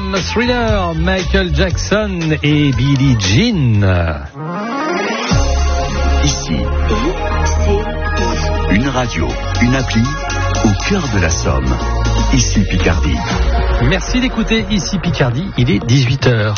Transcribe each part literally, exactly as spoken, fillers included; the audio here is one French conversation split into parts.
F M, Thriller, Michael Jackson et Billie Jean. Ici, une radio, une appli au cœur de la Somme. Ici Picardie. Merci d'écouter Ici Picardie, il est dix-huit heures.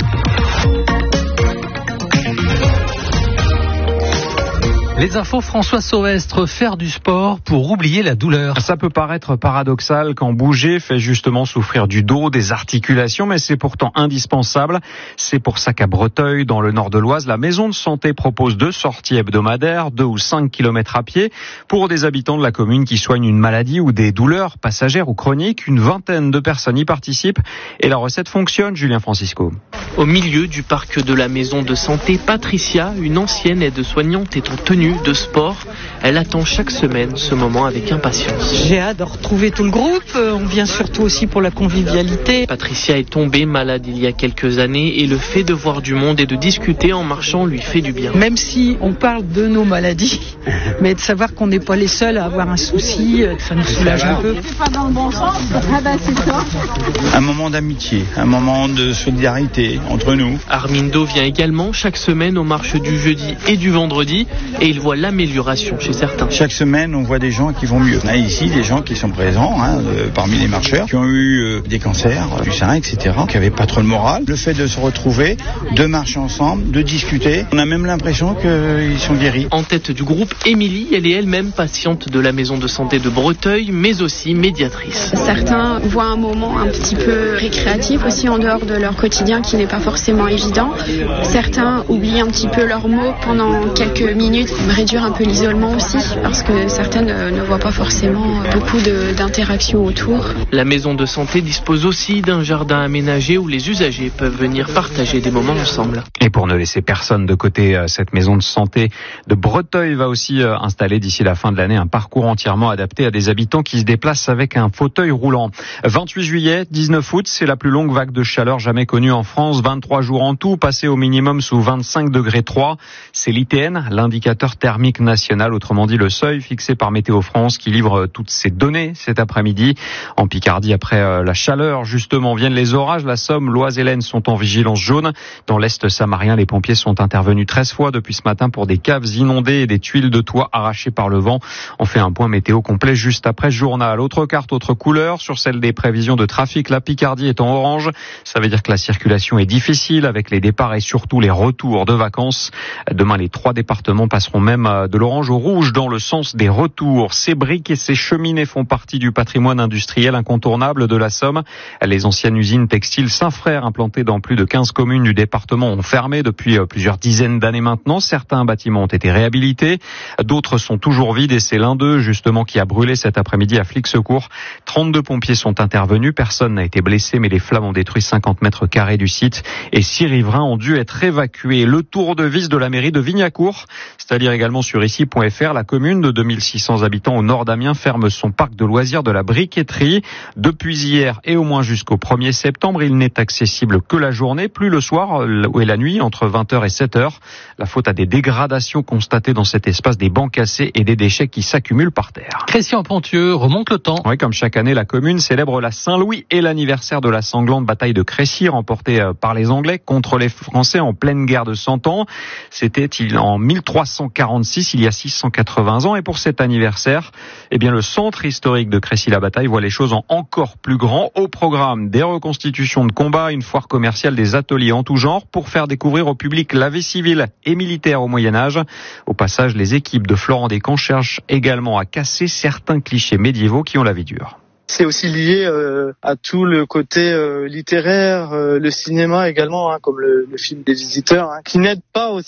Les infos, François Sauvestre, faire du sport pour oublier la douleur. Ça peut paraître paradoxal quand bouger fait justement souffrir du dos, des articulations, mais c'est pourtant indispensable. C'est pour ça qu'à Breteuil, dans le nord de l'Oise, la maison de santé propose deux sorties hebdomadaires, deux ou cinq kilomètres à pied, pour des habitants de la commune qui soignent une maladie ou des douleurs passagères ou chroniques. Une vingtaine de personnes y participent et la recette fonctionne, Julien Francisco. Au milieu du parc de la maison de santé, Patricia, une ancienne aide-soignante, est en tenue de sport. Elle attend chaque semaine ce moment avec impatience. J'ai hâte de retrouver tout le groupe. On vient surtout aussi pour la convivialité. Patricia est tombée malade il y a quelques années et le fait de voir du monde et de discuter en marchant lui fait du bien. Même si on parle de nos maladies, mais de savoir qu'on n'est pas les seuls à avoir un souci, ça nous soulage un peu. C'est pas dans le bon sens. Ah bah c'est ça. Un moment d'amitié, un moment de solidarité entre nous. Armindo vient également chaque semaine aux marches du jeudi et du vendredi et il voit l'amélioration chez certains. Chaque semaine, on voit des gens qui vont mieux. On a ici des gens qui sont présents, hein, euh, parmi les marcheurs, qui ont eu euh, des cancers, du sein, et cetera, qui n'avaient pas trop le moral. Le fait de se retrouver, de marcher ensemble, de discuter, on a même l'impression qu'ils sont guéris. En tête du groupe, Émilie, elle est elle-même patiente de la maison de santé de Breteuil, mais aussi médiatrice. Certains voient un moment un petit peu récréatif aussi en dehors de leur quotidien qui n'est pas forcément évident. Certains oublient un petit peu leurs mots pendant quelques minutes, réduire un peu l'isolement aussi, parce que certaines ne voient pas forcément beaucoup de, d'interactions autour. La maison de santé dispose aussi d'un jardin aménagé où les usagers peuvent venir partager des moments ensemble. Et pour ne laisser personne de côté, cette maison de santé de Breteuil va aussi installer d'ici la fin de l'année un parcours entièrement adapté à des habitants qui se déplacent avec un fauteuil roulant. vingt-huit juillet, dix-neuf août, c'est la plus longue vague de chaleur jamais connue en France. vingt-trois jours en tout, passés au minimum sous vingt-cinq degrés trois. C'est l'I T N, l'indicateur thermique national, autrement dit le seuil fixé par Météo France, qui livre toutes ces données cet après-midi. En Picardie, après la chaleur, justement, viennent les orages. La Somme, l'Oise et l'Aisne sont en vigilance jaune. Dans l'Est samarien, les pompiers sont intervenus treize fois depuis ce matin pour des caves inondées et des tuiles de toit arrachées par le vent. On fait un point météo complet juste après ce journal. Autre carte, autre couleur, sur celle des prévisions de trafic, la Picardie est en orange. Ça veut dire que la circulation est difficile avec les départs et surtout les retours de vacances. Demain, les trois départements passeront même de l'orange au rouge dans le sens des retours. Ces briques et ces cheminées font partie du patrimoine industriel incontournable de la Somme. Les anciennes usines textiles Saint-Frère, implantées dans plus de quinze communes du département, ont fermé depuis plusieurs dizaines d'années maintenant. Certains bâtiments ont été réhabilités, d'autres sont toujours vides et c'est l'un d'eux justement qui a brûlé cet après-midi à Flix-Secours. trente-deux pompiers sont intervenus, personne n'a été blessé mais les flammes ont détruit cinquante mètres carrés du site et six riverains ont dû être évacués. Le tour de vis de la mairie de Vignacourt, c'est-à-dire également sur ici point F R, la commune de deux mille six cents habitants au nord d'Amiens ferme son parc de loisirs de la briqueterie. Depuis hier et au moins jusqu'au premier septembre, il n'est accessible que la journée, plus le soir et la nuit entre vingt heures et sept heures. La faute à des dégradations constatées dans cet espace, des bancs cassés et des déchets qui s'accumulent par terre. Christian Pontieux remonte le temps. Oui, comme chaque année, la commune célèbre la Saint-Louis et l'anniversaire de la sanglante bataille de Crécy remportée par les Anglais contre les Français en pleine guerre de Cent Ans. C'était en mille trois cent quarante-six, il y a six cent quatre-vingts ans. Et pour cet anniversaire, eh bien, le centre historique de Crécy-la-Bataille voit les choses en encore plus grand. Au programme, des reconstitutions de combats, une foire commerciale, des ateliers en tout genre pour faire découvrir au public la vie civile et militaire au Moyen-Âge. Au passage, les équipes de Florent Descamps cherchent également à casser certains clichés médiévaux qui ont la vie dure. C'est aussi lié euh, à tout le côté euh, littéraire, euh, le cinéma également, hein, comme le, le film des Visiteurs, hein, qui n'aide pas aussi